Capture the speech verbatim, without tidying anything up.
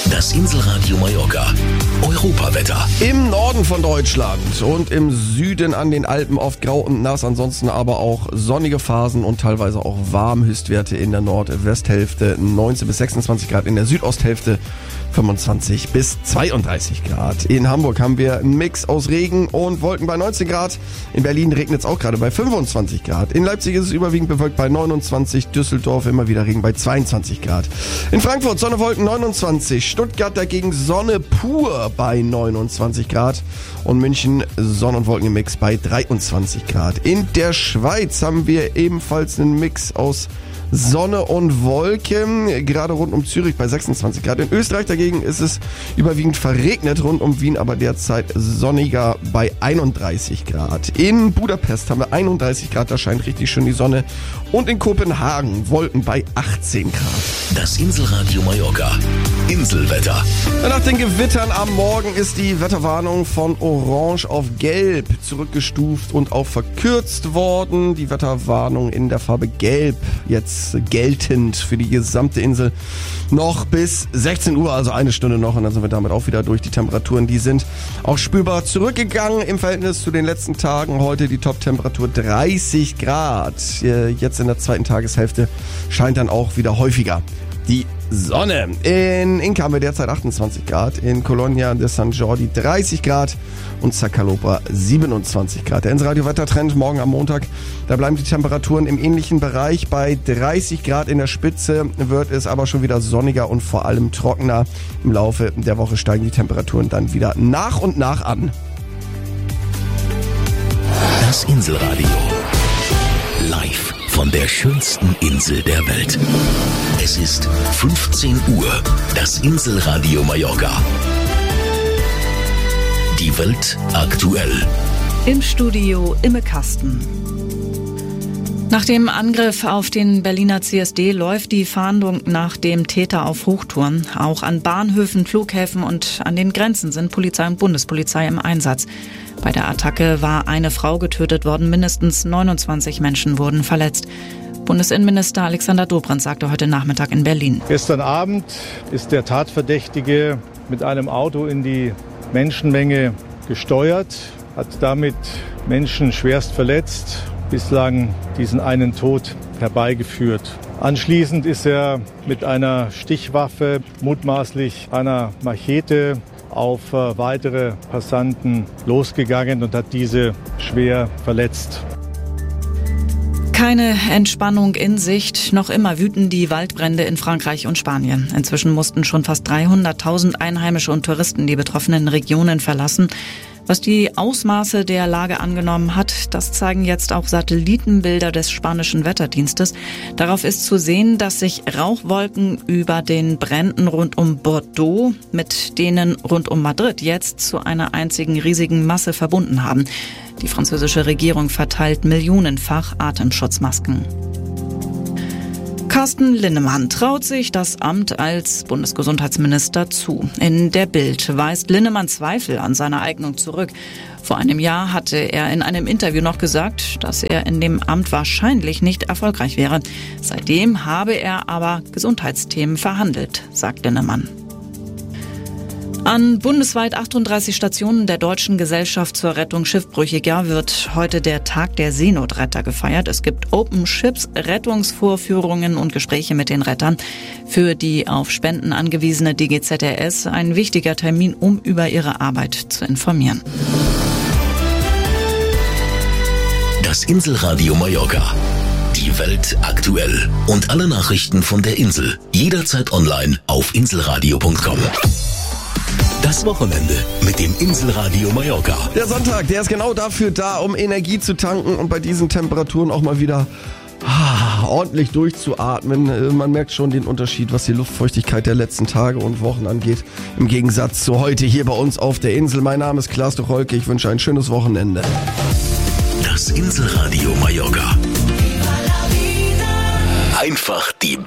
Das Inselradio Mallorca. Europawetter. Im Norden von Deutschland und im Süden an den Alpen oft grau und nass, ansonsten aber auch sonnige Phasen und teilweise auch warm. Höchstwerte in der Nordwesthälfte neunzehn bis sechsundzwanzig Grad, in der Südosthälfte fünfundzwanzig bis zweiunddreißig Grad. In Hamburg haben wir einen Mix aus Regen und Wolken bei neunzehn Grad. In Berlin regnet es auch gerade bei fünfundzwanzig Grad. In Leipzig ist es überwiegend bewölkt bei neunundzwanzig. Düsseldorf immer wieder Regen bei zweiundzwanzig Grad. In Frankfurt Sonne, Wolken neunundzwanzig. Stuttgart dagegen Sonne pur bei neunundzwanzig Grad. Und München Sonne- und Wolken im Mix bei dreiundzwanzig Grad. In der Schweiz haben wir ebenfalls einen Mix aus Sonne und Wolken, gerade rund um Zürich bei sechsundzwanzig Grad. In Österreich dagegen ist es überwiegend verregnet, rund um Wien aber derzeit sonniger bei einunddreißig Grad. In Budapest haben wir einunddreißig Grad, da scheint richtig schön die Sonne. Und in Kopenhagen Wolken bei achtzehn Grad. Das Inselradio Mallorca. Inselwetter. Nach den Gewittern am Morgen ist die Wetterwarnung von Orange auf Gelb zurückgestuft und auch verkürzt worden. Die Wetterwarnung in der Farbe Gelb jetzt geltend für die gesamte Insel noch bis sechzehn Uhr, also eine Stunde noch, und dann sind wir damit auch wieder durch. Die Temperaturen, die sind auch spürbar zurückgegangen im Verhältnis zu den letzten Tagen. Heute die Top-Temperatur dreißig Grad. Jetzt in der zweiten Tageshälfte scheint dann auch wieder häufiger die Sonne. In Inca haben wir derzeit achtundzwanzig Grad, in Colonia de San Jordi dreißig Grad und Zacalopa siebenundzwanzig Grad. Der Inselradio-Wettertrend morgen am Montag, da bleiben die Temperaturen im ähnlichen Bereich. Bei dreißig Grad in der Spitze wird es aber schon wieder sonniger und vor allem trockener. Im Laufe der Woche steigen die Temperaturen dann wieder nach und nach an. Das Inselradio. Live von der schönsten Insel der Welt. Es ist fünfzehn Uhr. Das Inselradio Mallorca. Die Welt aktuell. Im Studio Imme Kasten. Nach dem Angriff auf den Berliner C S D läuft die Fahndung nach dem Täter auf Hochtouren. Auch an Bahnhöfen, Flughäfen und an den Grenzen sind Polizei und Bundespolizei im Einsatz. Bei der Attacke war eine Frau getötet worden, mindestens neunundzwanzig Menschen wurden verletzt. Bundesinnenminister Alexander Dobrindt sagte heute Nachmittag in Berlin. Gestern Abend ist der Tatverdächtige mit einem Auto in die Menschenmenge gesteuert, hat damit Menschen schwerst verletzt, bislang diesen einen Tod herbeigeführt. Anschließend ist er mit einer Stichwaffe, mutmaßlich einer Machete, auf weitere Passanten losgegangen und hat diese schwer verletzt. Keine Entspannung in Sicht. Noch immer wüten die Waldbrände in Frankreich und Spanien. Inzwischen mussten schon fast dreihunderttausend Einheimische und Touristen die betroffenen Regionen verlassen. Was die Ausmaße der Lage angenommen hat, das zeigen jetzt auch Satellitenbilder des spanischen Wetterdienstes. Darauf ist zu sehen, dass sich Rauchwolken über den Bränden rund um Bordeaux mit denen rund um Madrid jetzt zu einer einzigen riesigen Masse verbunden haben. Die französische Regierung verteilt millionenfach Atemschutzmasken. Carsten Linnemann traut sich das Amt als Bundesgesundheitsminister zu. In der Bild weist Linnemann Zweifel an seiner Eignung zurück. Vor einem Jahr hatte er in einem Interview noch gesagt, dass er in dem Amt wahrscheinlich nicht erfolgreich wäre. Seitdem habe er aber Gesundheitsthemen verhandelt, sagt Linnemann. An bundesweit achtunddreißig Stationen der Deutschen Gesellschaft zur Rettung Schiffbrüchiger wird heute der Tag der Seenotretter gefeiert. Es gibt Open Ships, Rettungsvorführungen und Gespräche mit den Rettern. Für die auf Spenden angewiesene D G Z R S ein wichtiger Termin, um über ihre Arbeit zu informieren. Das Inselradio Mallorca. Die Welt aktuell. Und alle Nachrichten von der Insel. Jederzeit online auf inselradio punkt com. Das Wochenende mit dem Inselradio Mallorca. Der Sonntag, der ist genau dafür da, um Energie zu tanken und bei diesen Temperaturen auch mal wieder ah, ordentlich durchzuatmen. Man merkt schon den Unterschied, was die Luftfeuchtigkeit der letzten Tage und Wochen angeht. Im Gegensatz zu heute hier bei uns auf der Insel. Mein Name ist Klaas Tucholke. Ich wünsche ein schönes Wochenende. Das Inselradio Mallorca. Einfach die